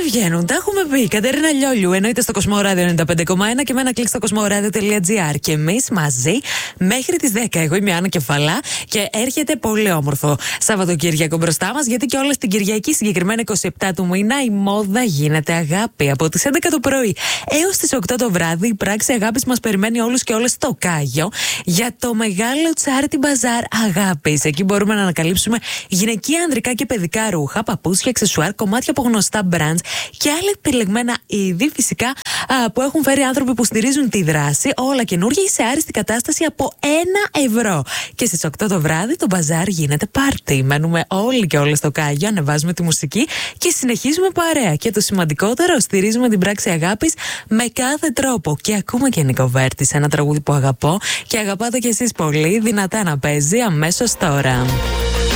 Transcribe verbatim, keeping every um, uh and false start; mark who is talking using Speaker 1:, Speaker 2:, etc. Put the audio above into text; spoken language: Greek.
Speaker 1: βγαίνουν, τα έχουμε πει. Κατερίνα Λιόλιου, εννοείται στο Κοσμοράδιο ενενήντα πέντε κόμμα ένα και με ένα κλικ στο κοσμοράδιο τελεία τζι άρ. Και εμείς μαζί μέχρι τις δέκα. Εγώ είμαι η Άννα Κεφαλά και έρχεται πολύ όμορφο Σαββατοκύριακο μπροστά μας, γιατί και όλα στην Κυριακή, συγκεκριμένα είκοσι επτά του μήνα, η μόδα γίνεται αγάπη. Από τις έντεκα το πρωί έως τις οκτώ το βράδυ, η πράξη αγάπης μας περιμένει όλους και όλες στο Κάγιο για το μεγάλο charity bazaar αγάπης. Εκεί μπορούμε να ανακαλύψουμε γυναικεία, ανδρικά και παιδικά ρούχα, παπούτσια, αξεσουάρ, κομμάτια από γνωστά brands και άλλα επιλεγμένα είδη, φυσικά, α, που έχουν φέρει άνθρωποι που στηρίζουν τη δράση, όλα καινούργια ή σε άριστη κατάσταση από ένα ευρώ. Και στις οκτώ το βράδυ το μπαζάρ γίνεται πάρτι. Μένουμε όλοι και όλες στο Κάγιο, ανεβάζουμε τη μουσική και συνεχίζουμε παρέα. Και το σημαντικότερο, στηρίζουμε την πράξη αγάπης με κάθε τρόπο. Και ακούμε και Νίκο Βέρτη, ένα τραγούδι που αγαπώ και αγαπάτε κι εσείς πολύ, δυνατά να παίζει αμέσως τώρα.